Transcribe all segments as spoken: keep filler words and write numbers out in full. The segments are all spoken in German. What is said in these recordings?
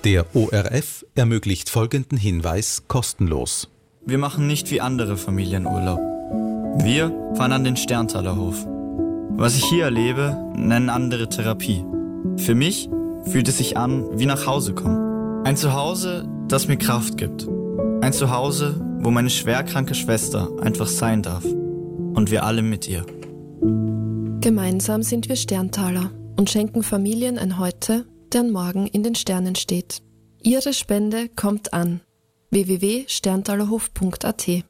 Der O R F ermöglicht folgenden Hinweis kostenlos. Wir machen nicht wie andere Familien Urlaub. Wir fahren an den Sterntaler Hof. Was ich hier erlebe, nennen andere Therapie. Für mich fühlt es sich an wie nach Hause kommen. Ein Zuhause, das mir Kraft gibt. Ein Zuhause, wo meine schwerkranke Schwester einfach sein darf. Und wir alle mit ihr. Gemeinsam sind wir Sterntaler und schenken Familien ein Heute, deren Morgen in den Sternen steht. Ihre Spende kommt an. w w w punkt sterntalerhof punkt a t.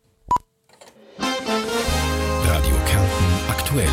Radio Kärnten aktuell.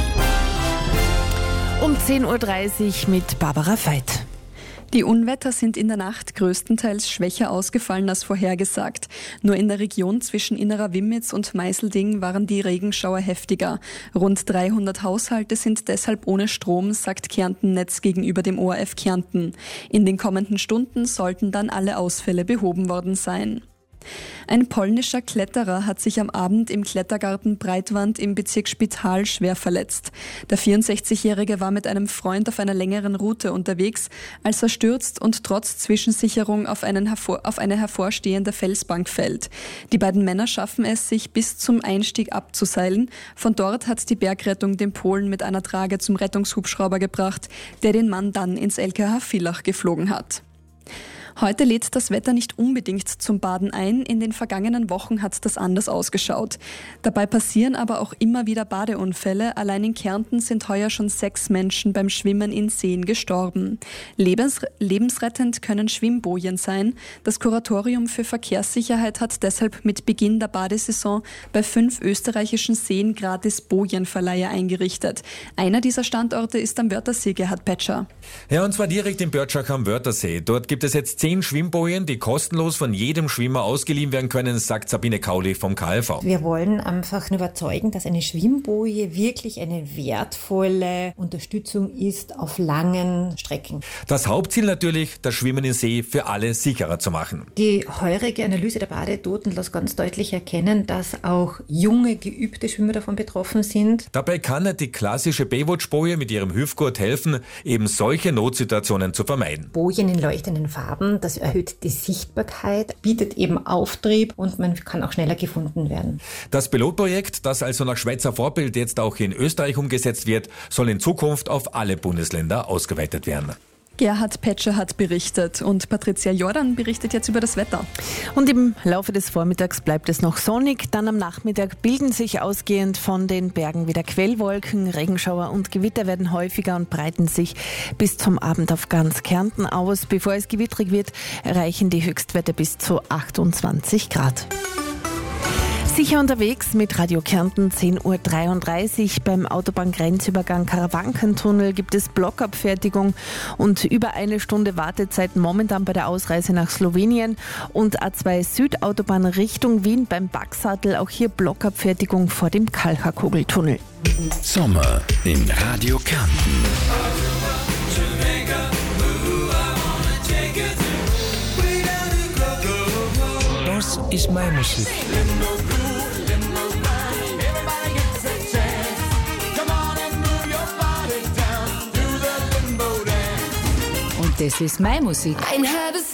Um zehn Uhr dreißig mit Barbara Veit. Die Unwetter sind in der Nacht größtenteils schwächer ausgefallen als vorhergesagt. Nur in der Region zwischen Innerer Wimmitz und Meißelding waren die Regenschauer heftiger. Rund dreihundert Haushalte sind deshalb ohne Strom, sagt Kärnten Netz gegenüber dem O R F Kärnten. In den kommenden Stunden sollten dann alle Ausfälle behoben worden sein. Ein polnischer Kletterer hat sich am Abend im Klettergarten Breitwand im Bezirk Spital schwer verletzt. Der vierundsechzigjährige war mit einem Freund auf einer längeren Route unterwegs, als er stürzt und trotz Zwischensicherung auf, einen hervor, auf eine hervorstehende Felsbank fällt. Die beiden Männer schaffen es, sich bis zum Einstieg abzuseilen. Von dort hat die Bergrettung den Polen mit einer Trage zum Rettungshubschrauber gebracht, der den Mann dann ins L K H Villach geflogen hat. Heute lädt das Wetter nicht unbedingt zum Baden ein. In den vergangenen Wochen hat das anders ausgeschaut. Dabei passieren aber auch immer wieder Badeunfälle. Allein in Kärnten sind heuer schon sechs Menschen beim Schwimmen in Seen gestorben. Lebens- lebensrettend können Schwimmbojen sein. Das Kuratorium für Verkehrssicherheit hat deshalb mit Beginn der Badesaison bei fünf österreichischen Seen gratis Bojenverleihe eingerichtet. Einer dieser Standorte ist am Wörthersee, Gerhard Petscher. Ja, und zwar direkt in Börtschach am Wörthersee. Dort gibt es jetzt zehn Schwimmbojen, die kostenlos von jedem Schwimmer ausgeliehen werden können, sagt Sabine Kauli vom K L V. Wir wollen einfach überzeugen, dass eine Schwimmboje wirklich eine wertvolle Unterstützung ist auf langen Strecken. Das Hauptziel natürlich, das Schwimmen im See für alle sicherer zu machen. Die heurige Analyse der Badetoten lässt ganz deutlich erkennen, dass auch junge, geübte Schwimmer davon betroffen sind. Dabei kann die klassische Baywatch-Boje mit ihrem Hüftgurt helfen, eben solche Notsituationen zu vermeiden. Bojen in leuchtenden Farben, das erhöht die Sichtbarkeit, bietet eben Auftrieb und man kann auch schneller gefunden werden. Das Pilotprojekt, das also nach Schweizer Vorbild jetzt auch in Österreich umgesetzt wird, soll in Zukunft auf alle Bundesländer ausgeweitet werden. Gerhard Petscher hat berichtet und Patricia Jordan berichtet jetzt über das Wetter. Und im Laufe des Vormittags bleibt es noch sonnig. Dann am Nachmittag bilden sich ausgehend von den Bergen wieder Quellwolken. Regenschauer und Gewitter werden häufiger und breiten sich bis zum Abend auf ganz Kärnten aus. Bevor es gewittrig wird, erreichen die Höchstwerte bis zu achtundzwanzig Grad. Sicher unterwegs mit Radio Kärnten, zehn Uhr dreiunddreißig. Beim Autobahngrenzübergang Karawankentunnel gibt es Blockabfertigung und über eine Stunde Wartezeit momentan bei der Ausreise nach Slowenien. Und A zwei Südautobahn Richtung Wien beim Backsattel, auch hier Blockabfertigung vor dem Kalchakugeltunnel. Sommer in Radio Kärnten. Das ist meine Musik. Und das ist meine Musik.